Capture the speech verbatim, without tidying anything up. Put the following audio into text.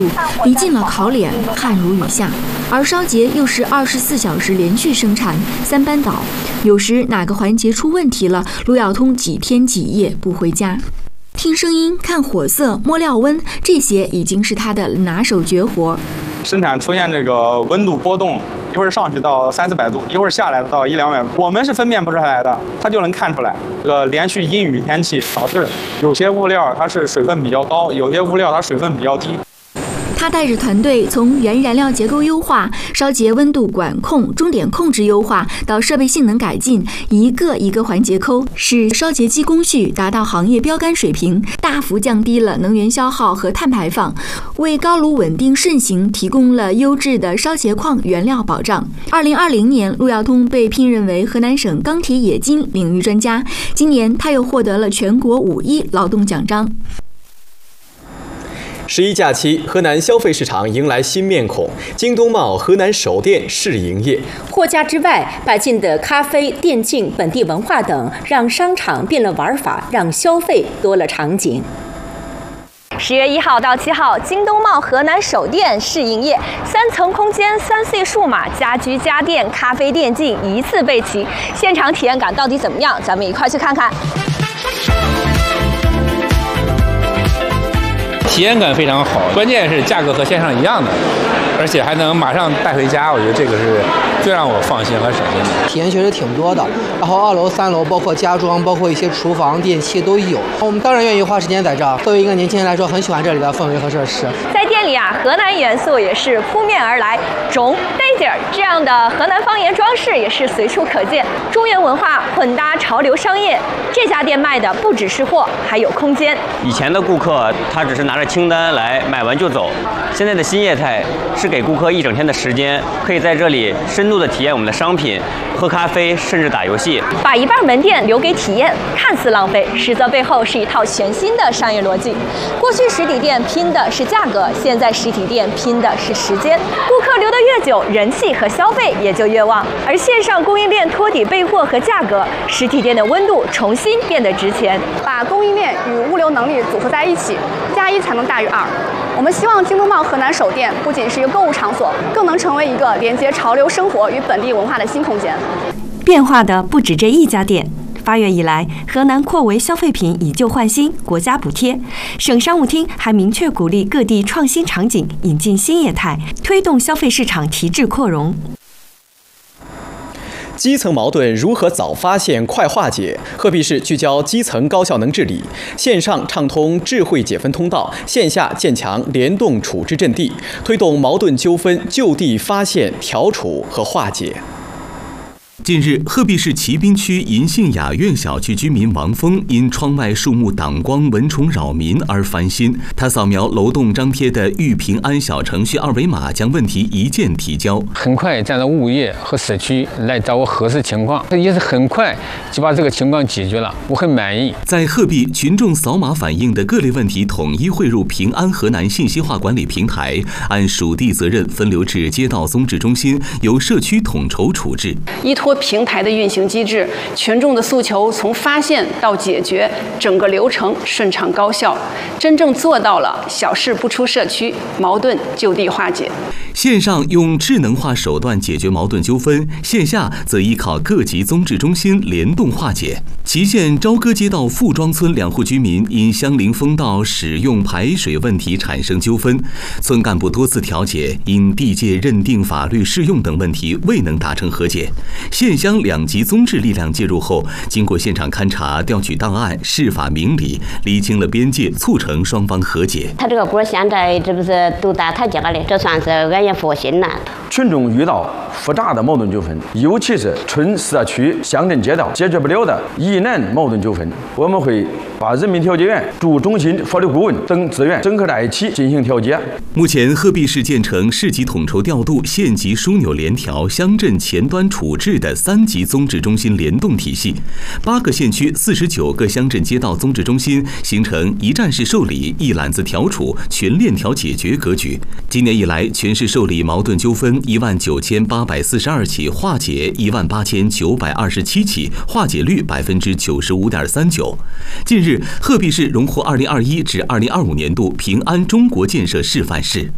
离尽了考脸，汗如雨下。而烧结又是二十四小时连续生产，三班倒，有时哪个环节出问题了，陆耀通几天几夜不回家。听声音、看火色、摸料温，这些已经是他的拿手绝活。 生产出现这个温度波动，一会儿上去到三四百度，一会儿下来到一两百度，我们是分辨不出来的，它就能看出来。这个连续阴雨天气导致有些物料它是水分比较高，有些物料它水分比较低。 他带着团队从原燃料结构优化、烧结温度管控、终点控制优化到设备性能改进，一个一个环节抠，使烧结机工序达到行业标杆水平，大幅降低了能源消耗和碳排放，为高炉稳定顺行提供了优质的烧结矿原料保障。二零二零年，陆耀通被聘任为河南省钢铁冶金领域专家，今年他又获得了全国五一劳动奖章。 十一假期，河南消费市场迎来新面孔，京东茂河南首店试营业。 货架之外，摆进的咖啡、电竞、本地文化等，让商场变了玩法，让消费多了场景。 十月一号到七号，京东茂河南首店试营业，三层空间、三 C 数码、家居家电、咖啡、电竞一次备齐。现场体验感到底怎么样？咱们一块去看看。 体验感非常好，关键是价格和线上一样的，而且还能马上带回家，我觉得这个是最让我放心和省心的。 体验确实挺多的，然后二楼、三楼包括家装，包括一些厨房、电器都有。我们当然愿意花时间在这儿。作为一个年轻人来说，很喜欢这里的氛围和设施。 在店里啊，河南元素也是扑面而来，种对底儿这样的河南方言装饰也是随处可见。中原文化混搭潮流商业，这家店卖的不只是货，还有空间。 以前的顾客他只是拿着清单来买完就走，现在的新业态是给顾客一整天的时间，可以在这里深度的体验我们的商品，喝咖啡，甚至打游戏。 把一半门店留给体验，看似浪费，实则背后是一套全新的商业逻辑。过去实体店拼的是价格，现在实体店拼的是时间。顾客留得越久，人气和消费也就越旺。而线上供应链托底备货和价格，实体店的温度重新变得值钱。 把供应链与物流能力组合在一起，加一才能大于二。我们希望京东茂河南首店不仅是一个购物场所，更能成为一个连接潮流生活与本地文化的新空间。 变化的不止这一家店。八月以来，河南扩围消费品以旧换新，国家补贴。省商务厅还明确鼓励各地创新场景，引进新业态，推动消费市场提质扩容。 基层矛盾如何早发现、快化解？鹤壁市聚焦基层高效能治理，线上畅通智慧解分通道，线下建强联动处置阵地，推动矛盾纠纷就地发现、调处和化解。 近日，鹤壁市骑滨区银杏雅苑小区居民王峰因窗外树木挡光、蚊虫扰民而烦心。他扫描楼栋张贴的“育平安”小程序二维码，将问题一键提交。 很快站到物业和社区来找我核实情况，也是很快就把这个情况解决了，我很满意。 在鹤壁，群众扫码反映的各类问题统一汇入平安河南信息化管理平台，按属地责任分流至街道综治中心，由社区统筹处置。 依托平台的运行机制，群众的诉求从发现到解决，整个流程顺畅高效，真正做到了小事不出社区，矛盾就地化解。 线上用智能化手段解决矛盾纠纷，线下则依靠各级综治中心联动化解。祁县朝歌街道富庄村两户居民因相邻风道使用排水问题产生纠纷，村干部多次调解，因地界认定法律适用等问题未能达成和解。县乡两级综治力量介入后，经过现场勘查、调取档案、释法明理，厘清了边界，促成双方和解。 他这个锅现在这不是都打台阶了，这算是安言佛心了。 群众遇到复杂的矛盾纠纷，尤其是村、社区、乡镇街道解决不了的疑难矛盾纠纷，我们会把人民调解员、驻中心法律顾问等资源整合在一起进行调解。 目前，鹤壁市建成市级统筹调度、县级枢纽联调、乡镇前端处置的三级综治中心联动体系，八个县区、四十九个乡镇街道综治中心形成一站式受理、一揽子调处、全链条解决格局。今年以来，全市受理矛盾纠纷一万九千八百四十二起，化解一万八千九百二十七起，化解率百分之九十五点三九。近日，鹤壁市荣获二零二一至二零二五年度平安中国建设示范市。